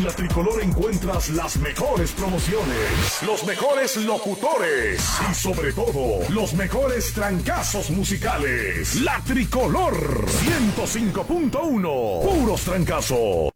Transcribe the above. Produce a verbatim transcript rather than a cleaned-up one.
la Tricolor encuentras las mejores promociones, los mejores locutores y sobre todo, los mejores trancazos musicales. La Tricolor ciento cinco punto uno, puros trancazos.